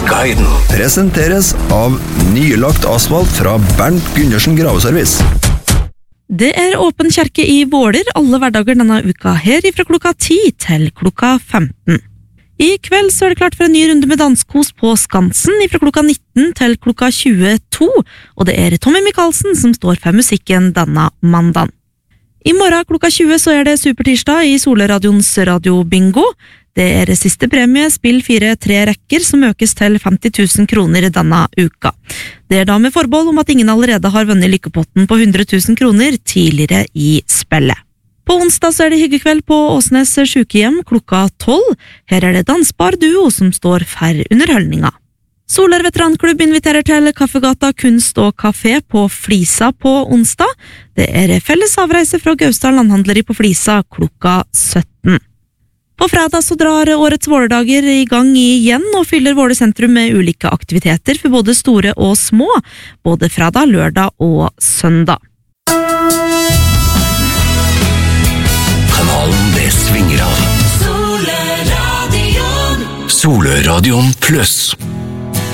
Serviceguiden presenteres av nylagt asfalt fra Bernt Gundersen Graveservice. Det åpen kjerke i Våler alle hverdager denne uka her fra klokka 10 til klokka 15. I kveld så det klart for en ny runde med danskos på Skansen fra klokka 19 til klokka 22, og det Tommy Michaelsen som står for musikken denne mandagen. I morgen klokka 20 så det supertirsdag i Soleradions radiobingo. Det siste premie, spill 4-3 rekker som økes til 50 000 kroner denne uka. Det da med forbehold om at ingen allerede har vunnet lykkepotten på 100 000 kroner tidligere i spillet. På onsdag så det hyggekveld på Åsnes sykehjem klokka 12. Her det dansbar duo som står for underholdninga. Solar Veteranklubb inviterer til Kaffegata kunst og kafé på Flisa på onsdag. Det felles avreise fra Gausdal Landhandleri på Flisa klokka 17. På fredag så drar årets Vålerdager i gang igjen og fyller Våler sentrum med ulike aktiviteter for både store og små, både fredag, lørdag og søndag. Kanalen det svinger av. Soleradion Plus.